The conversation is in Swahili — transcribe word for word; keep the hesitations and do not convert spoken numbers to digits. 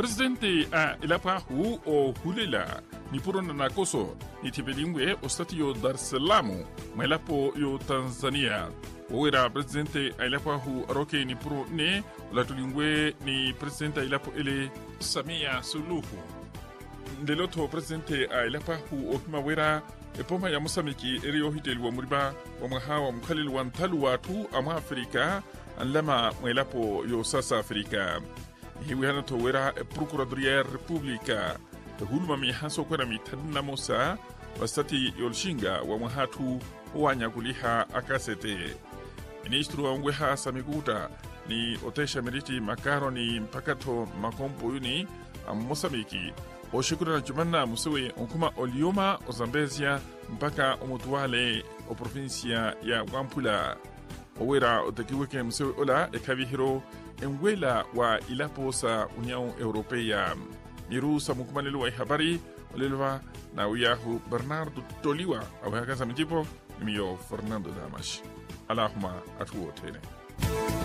Presidente a ilapahu o hulela ni puro na nakoso ni tibelingwe o stati yo Dar es Salaam mailapo yo Tanzania. Owera Presidente a ilapahu aroke ni puro ne ulatulingwe ni Presidente a ilapo ele Samia Suluhu. Ndeloto Presidente a ilapahu o himawera e poma ya Mosamiki erio hitelu wa muriba wa mwahawa mkhalil wa ntalu watu ama Afrika anlama mailapo yo sasa Afrika. Hiwi hana towera e Procuradoria Republika huluma mi haso kwena mitadina mosa wastati yolshinga wa mwahatu wanya kuliha akasete. Ministru wa ngweha samiguta ni otesha meriti makaro ni mpakato makompo yuni Mosamiki. Oshikura na jumana musewe onkuma olioma o Zambezia mpaka omutuale o provincia ya Wampula. Owera otakiweke musewe ola ekavihiro engwela wa ilapo sa União Europeia. Niru sa mukumanelu wa habari olelwa na uyahu Bernardo Toliwa au hakaza mjipo miyo Fernando Damas. Allahumma atuotene.